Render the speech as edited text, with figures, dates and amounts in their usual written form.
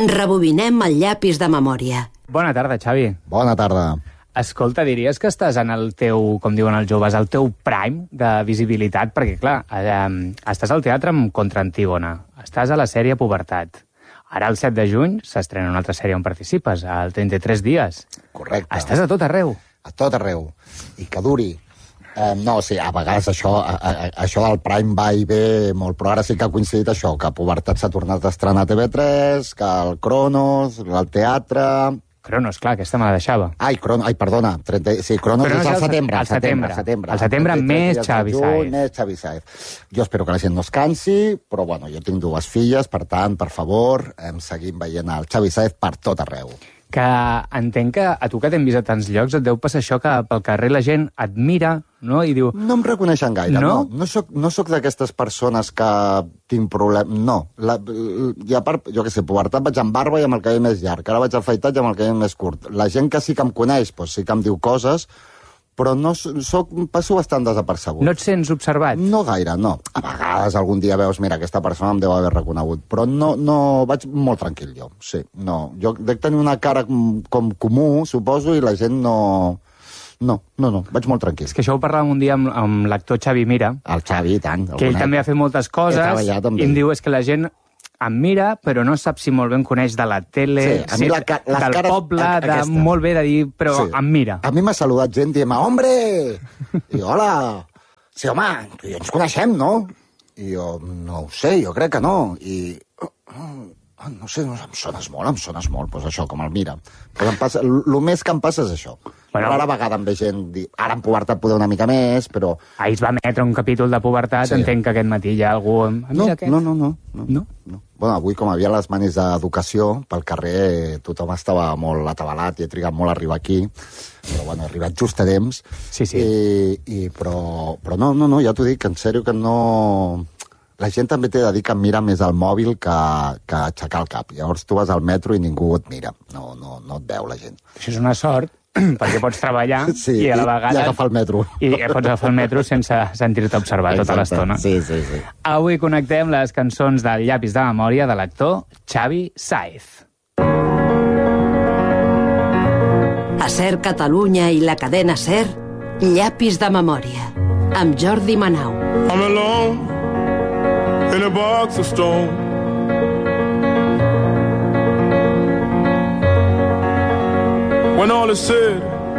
Rebobinem el llapis de memòria. Bona tarda, Xavi. Bona tarda. Escolta, diries que estàs en el teu, com diuen els joves, el teu prime de visibilitat? Perquè, clar, estàs al teatre amb Contra Antígona, estàs a la sèrie Pubertat. Ara, el 7 de juny, s'estrena una altra sèrie on participes, al 33 dies. Correcte. Estàs a tot arreu. A tot arreu. I que duri. No, sí, a vegades això del Prime va i ve molt, però ara sí que ha coincidit això, que Pubertat s'ha tornat a estrenar a TV3, que el Cronos, el teatre... Cronos, clar, aquesta me la deixava. Perdona. Sí, Cronos és al setembre. Al setembre més Xavi Sáez. Més Xavi Sáez. Jo espero que la gent no es cansi, però bueno, jo tinc dues filles, per tant, per favor, seguim veient el Xavi Sáez per tot arreu. Que entenc que a tu que t'hem vist a tants llocs et deu passar això que pel carrer la gent et mira, no? I diu... No em reconeixen gaire, no? No soc d'aquestes persones que tinc problemes... No. I a part, jo què sé, Pubertat vaig amb barba i amb el cabell més llarg. Ara vaig afaitat i amb el cabell més curt. La gent que sí que em coneix, doncs sí que em diu coses, però no passo bastant desapercebut. No et sents observat? No gaire, no. A vegades algun dia veus, mira, aquesta persona em deu haver reconegut, però no vaig molt tranquil, jo. Sí, no. Jo dec tenir una cara com comú, suposo, i la gent no, vaig molt tranquil. És que això ho parlàvem un dia amb l'actor Xavi Mira. El Xavi, i tant. Que ell també ha fet moltes coses, i em diu, és que la gent em mira, però no sap si molt bé em coneix de la tele, sí, del cares, poble, molt bé de dir, però sí. Em mira. A mi m'ha saludat gent dient, hombre! I hola! Sí, home, tu i jo ens coneixem, no? I jo, no ho sé, jo crec que no. I... no sé, em sones molt, doncs això, com el mira. El més que em passa és això. Bueno, ara a vegades em ve gent dir, ara en Pubertat poder una mica més, però... Ahir es va emetre un capítol de Pubertat, sí. Entenc que aquest matí hi ha algú... No. Bueno, avui, com havia les manis d'educació, pel carrer tothom estava molt atabalat i he trigat molt a arribar aquí, però bueno, he arribat just a temps. Sí. Però no, ja t'ho dic, en sèrio que no... La gent també té de dir que em mira més al mòbil que aixecar el cap. Llavors tu vas al metro i ningú et mira. No et veu la gent. Això és una sort, perquè pots treballar i a la vegada... I agafar el metro. I pots agafar el metro sense sentir-te observar tota l'estona. Sí. Avui connectem les cançons del llapis de memòria de l'actor Xavi Sáez. A SER Catalunya i la cadena SER, llapis de memòria, amb Jordi Manau. I'm alone in a box of stone. When all is said